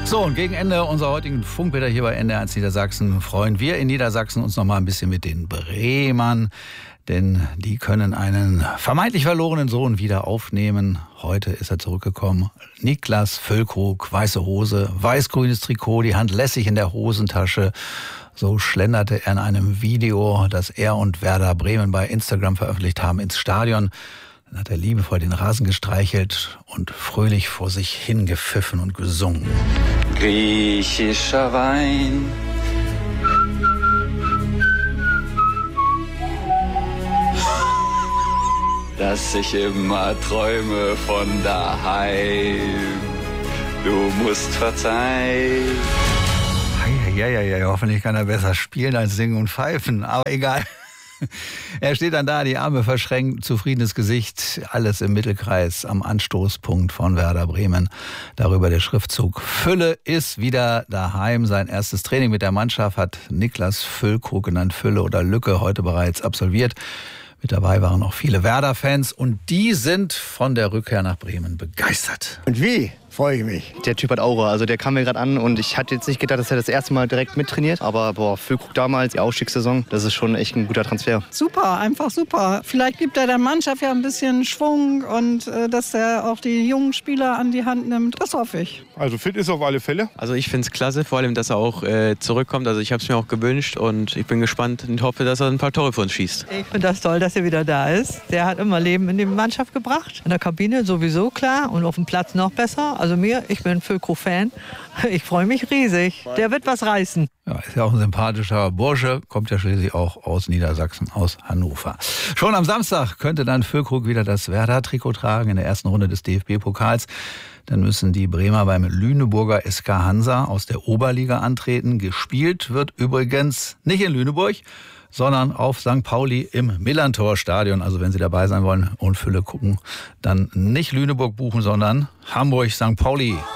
So, und gegen Ende unserer heutigen Funkbilder hier bei NDR1 Niedersachsen freuen wir in Niedersachsen uns noch mal ein bisschen mit den Bremern. Denn die können einen vermeintlich verlorenen Sohn wieder aufnehmen. Heute ist er zurückgekommen. Niklas Füllkrug, weiße Hose, weiß-grünes Trikot, die Hand lässig in der Hosentasche. So schlenderte er in einem Video, das er und Werder Bremen bei Instagram veröffentlicht haben, ins Stadion. Dann hat er liebevoll den Rasen gestreichelt und fröhlich vor sich hingepfiffen und gesungen. Griechischer Wein. Dass ich immer träume von daheim. Du musst verzeihen. Ja, hoffentlich kann er besser spielen als singen und pfeifen, aber egal. Er steht dann da, die Arme verschränkt, zufriedenes Gesicht, alles im Mittelkreis am Anstoßpunkt von Werder Bremen. Darüber der Schriftzug: Fülle ist wieder daheim. Sein erstes Training mit der Mannschaft hat Niklas Füllkrug, genannt Fülle oder Lücke, heute bereits absolviert. Mit dabei waren auch viele Werder-Fans und die sind von der Rückkehr nach Bremen begeistert. Und wie? Freue ich mich. Der Typ hat Aura, also der kam mir gerade an und ich hatte jetzt nicht gedacht, dass er das erste Mal direkt mittrainiert. Aber Füllkrug damals, die Aufstiegssaison, das ist schon echt ein guter Transfer. Super, einfach super. Vielleicht gibt er der Mannschaft ja ein bisschen Schwung und dass er auch die jungen Spieler an die Hand nimmt. Das hoffe ich. Also fit ist auf alle Fälle. Also ich finde es klasse, vor allem, dass er auch zurückkommt. Also ich habe es mir auch gewünscht und ich bin gespannt und hoffe, dass er ein paar Tore für uns schießt. Ich finde das toll, dass er wieder da ist. Der hat immer Leben in die Mannschaft gebracht. In der Kabine sowieso klar und auf dem Platz noch besser. Also ich bin Füllkrug-Fan. Ich freue mich riesig. Der wird was reißen. Ja, ist ja auch ein sympathischer Bursche, kommt ja schließlich auch aus Niedersachsen, aus Hannover. Schon am Samstag könnte dann Füllkrug wieder das Werder-Trikot tragen in der ersten Runde des DFB-Pokals. Dann müssen die Bremer beim Lüneburger SK Hansa aus der Oberliga antreten. Gespielt wird übrigens nicht in Lüneburg, sondern auf St. Pauli im Millantor-Stadion. Also wenn Sie dabei sein wollen und Fülle gucken, dann nicht Lüneburg buchen, sondern Hamburg-St. Pauli.